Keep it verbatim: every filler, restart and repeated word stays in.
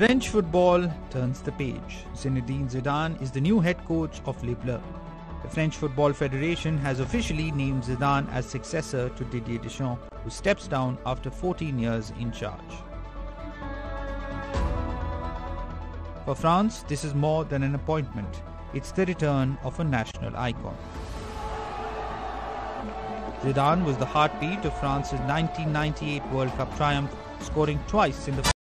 French football turns the page. Zinedine Zidane is the new head coach of Les Bleus. The French Football Federation has officially named Zidane as successor to Didier Deschamps, who steps down after fourteen years in charge. For France, this is more than an appointment. It's the return of a national icon. Zidane was the heartbeat of France's nineteen ninety-eight World Cup triumph, scoring twice in the